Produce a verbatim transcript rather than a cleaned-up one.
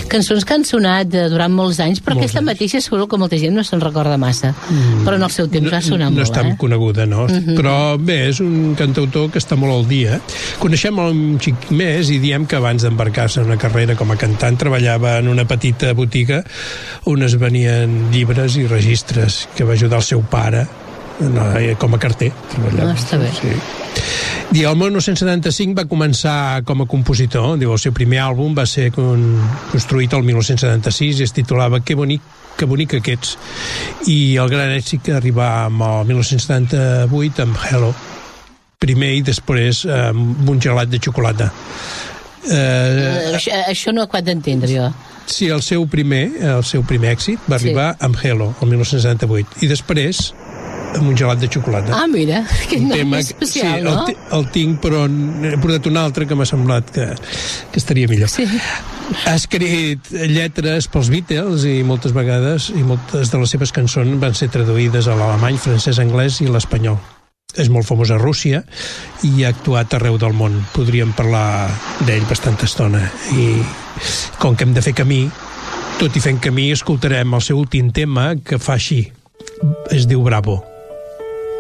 Cançons que han sonat eh, durant molts anys, però molts aquesta anys. Mateixa segur que molta gent no se'n recorda massa. Mm. Però en el seu temps no, va sonar no molt, és tan eh? coneguda, no? Mm-hmm. Però bé, és un cantautor que està molt al dia. Coneixem un xic més i diem que abans d'embarcar-se en una carrera com a cantant treballava en una petita botiga on es venien llibres i registres, que va ajudar el seu pare no, com a carter. No, està bé. Sí. Diu, el dinou setanta-cinc va començar com a compositor. Diu, el seu primer àlbum va ser con, construït el dinou setanta-sis i es titulava Que bonic, que bonic aquests. I el gran èxit que arribà amb el dinou setanta-vuit amb Hello. Primer i després amb un gelat de xocolata. Eh, això, això no ho acabo d'entendre, jo. Sí, el seu primer, el seu primer èxit va arribar sí. amb Hello, el dinou setanta-vuit. I després amb un gelat de xocolata. Ah, mira, que nom tema, especial, sí, no? El, el tinc, però he portat un altre que m'ha semblat que, que estaria millor. Sí. Ha escrit lletres pels Beatles i moltes vegades, i moltes de les seves cançons van ser traduïdes a l'alemany, francès, anglès i l'espanyol. És molt famós a Rússia i ha actuat arreu del món. Podríem parlar d'ell bastanta estona. I com que hem de fer camí, tot i fent camí, escoltarem el seu últim tema que fa així. Es diu Bravo.